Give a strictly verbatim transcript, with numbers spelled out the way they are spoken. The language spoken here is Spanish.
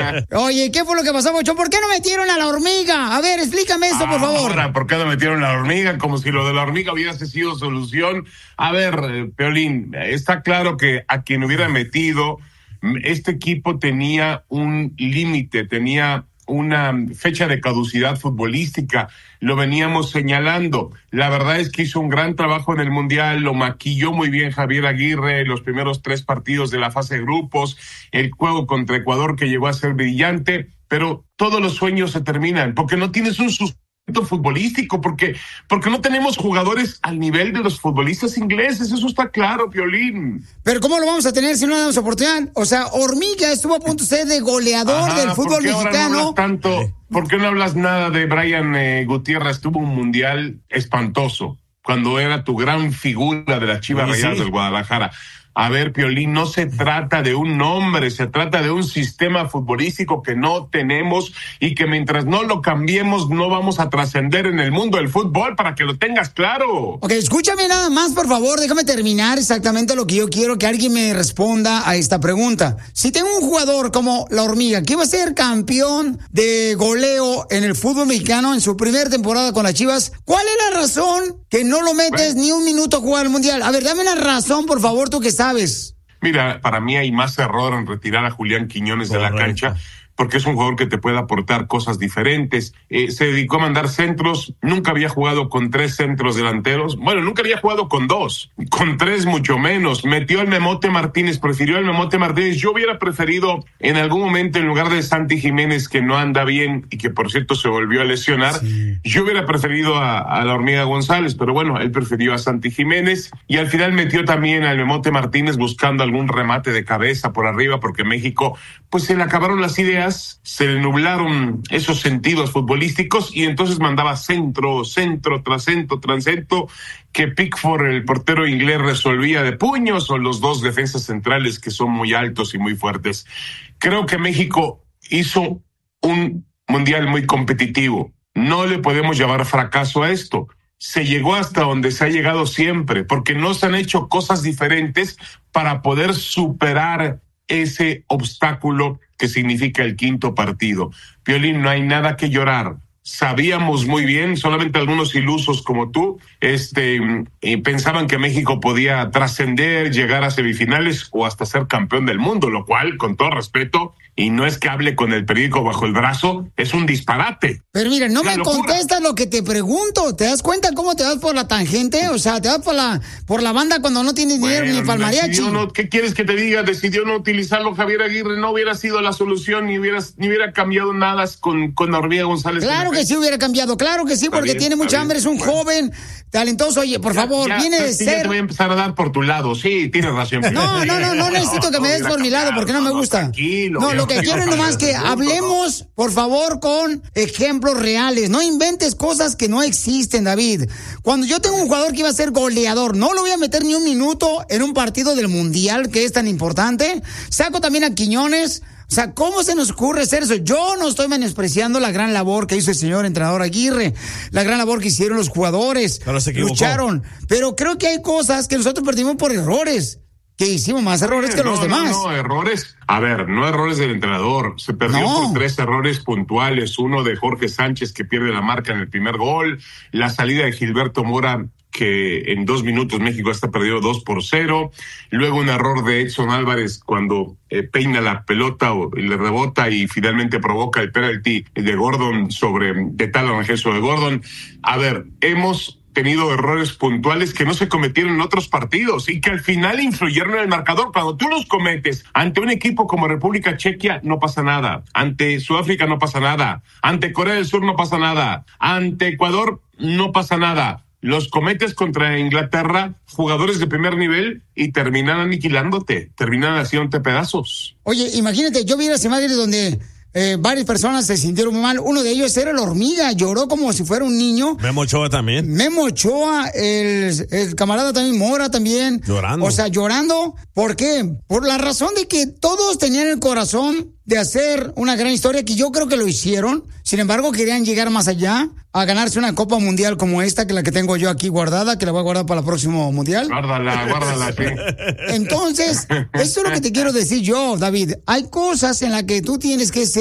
Oye, ¿qué fue lo que pasó, Bochón? ¿Por qué no metieron a la hormiga? A ver, explícame esto, por favor. Ahora, ¿por qué no metieron a la hormiga? Como si lo de la hormiga hubiese sido solución. A ver, eh, Piolín, está claro que a quien hubiera metido, este equipo tenía un límite, tenía una fecha de caducidad futbolística, lo veníamos señalando. La verdad es que hizo un gran trabajo en el Mundial, lo maquilló muy bien Javier Aguirre, los primeros tres partidos de la fase de grupos, el juego contra Ecuador que llegó a ser brillante, pero todos los sueños se terminan, porque no tienes un sustento futbolístico, porque, porque no tenemos jugadores al nivel de los futbolistas ingleses, eso está claro, Piolín. Pero ¿cómo lo vamos a tener si no damos oportunidad? O sea, Hormiga estuvo a punto de ser de goleador Ajá, del fútbol ¿por qué ahora mexicano. no hablas tanto? ¿Por qué no hablas nada de Brian eh, Gutiérrez? Tuvo un mundial espantoso cuando era tu gran figura de las Chivas Sí, Rayadas sí. del Guadalajara. A ver, Piolín, no se trata de un nombre, se trata de un sistema futbolístico que no tenemos y que mientras no lo cambiemos no vamos a trascender en el mundo del fútbol, para que lo tengas claro. Ok, escúchame nada más, por favor, déjame terminar exactamente lo que yo quiero que alguien me responda a esta pregunta. Si tengo un jugador como la Hormiga, que iba a ser campeón de goleo en el fútbol mexicano en su primera temporada con las Chivas, ¿cuál es la razón que no lo metes Bueno. ni un minuto a jugar al Mundial? A ver, dame una razón, por favor, tú que sabes. Mira, para mí hay más error en retirar a Julián Quiñones de la Correcto. cancha, porque es un jugador que te puede aportar cosas diferentes. Eh, se dedicó a mandar centros, nunca había jugado con tres centros delanteros, bueno, nunca había jugado con dos, con tres mucho menos. Metió al Memote Martínez, prefirió al Memote Martínez. Yo hubiera preferido en algún momento, en lugar de Santi Jiménez, que no anda bien y que por cierto se volvió a lesionar, sí. yo hubiera preferido a, a la Hormiga González, pero bueno, él prefirió a Santi Jiménez y al final metió también al Memote Martínez buscando algún remate de cabeza por arriba, porque México, pues se le acabaron las ideas, se le nublaron esos sentidos futbolísticos y entonces mandaba centro, centro, tras centro, tras centro, que Pickford, el portero inglés, resolvía de puños, o los dos defensas centrales que son muy altos y muy fuertes. Creo que México hizo un mundial muy competitivo. No le podemos llamar fracaso a esto. Se llegó hasta donde se ha llegado siempre, porque no se han hecho cosas diferentes para poder superar ese obstáculo que significa el quinto partido. Piolín, no hay nada que llorar. Sabíamos muy bien, solamente algunos ilusos como tú, este, eh, pensaban que México podía trascender, llegar a semifinales o hasta ser campeón del mundo, lo cual, con todo respeto, y no es que hable con el periódico bajo el brazo, es un disparate. Pero mira, no Una me locura. contestas lo que te pregunto. ¿Te das cuenta cómo te vas por la tangente? O sea, te vas por la por la banda cuando no tienes dinero Bueno, ni para el mariachi. decidió no, ¿qué quieres que te diga? Decidió no utilizarlo Javier Aguirre, no hubiera sido la solución, ni hubiera, ni hubiera cambiado nada con, con la Hormiga González. Claro que sí hubiera cambiado, claro que sí, Está porque bien, tiene está mucha bien. hambre, es un Bueno. joven, talentoso. Oye, por Ya, favor, ya, viene de ¿sabes qué? Ya ser... te voy a empezar a dar por tu lado, sí, tienes razón. No, no, no, no necesito que me des por mi lado porque no me gusta. Tranquilo. No, lo que quiero es nomás que hablemos, hablemos, por favor, con ejemplos reales. No inventes cosas que no existen, David. Cuando yo tengo un jugador que iba a ser goleador, no lo voy a meter ni un minuto en un partido del Mundial que es tan importante. Saco también a Quiñones. O sea, ¿cómo se nos ocurre hacer eso? Yo no estoy menospreciando la gran labor que hizo el señor entrenador Aguirre, la gran labor que hicieron los jugadores. Pero se equivocó. Lucharon. Pero creo que hay cosas que nosotros perdimos por errores. Que hicimos más errores que no, los demás. No, no, errores. A ver, no errores del entrenador. Se perdió No. por tres errores puntuales. Uno de Jorge Sánchez, que pierde la marca en el primer gol. La salida de Gilberto Mora, que en dos minutos México está perdido dos por cero. Luego un error de Edson Álvarez cuando eh, peina la pelota o y le rebota y finalmente provoca el penalti de Gordon sobre de Talon Gesso de Gordon. A ver, hemos tenido errores puntuales que no se cometieron en otros partidos y que al final influyeron en el marcador. Cuando tú los cometes ante un equipo como República Chequia, no pasa nada. Ante Sudáfrica no pasa nada. Ante Corea del Sur no pasa nada. Ante Ecuador no pasa nada. Los cometes contra Inglaterra, jugadores de primer nivel, y terminan aniquilándote, terminan haciéndote pedazos. Oye, imagínate, yo vi las imágenes donde eh, varias personas se sintieron muy mal. Uno de ellos era la Hormiga, lloró como si fuera un niño. Memo Ochoa también. Memo Ochoa, el, el camarada también, Mora también. Llorando. O sea, llorando. ¿Por qué? Por la razón de que todos tenían el corazón de hacer una gran historia, que yo creo que lo hicieron. Sin embargo, querían llegar más allá, a ganarse una Copa Mundial como esta, que la que tengo yo aquí guardada, que la voy a guardar para el próximo Mundial. Guárdala, guárdala, sí. Entonces, eso es lo que te quiero decir yo, David. Hay cosas en las que tú tienes que ser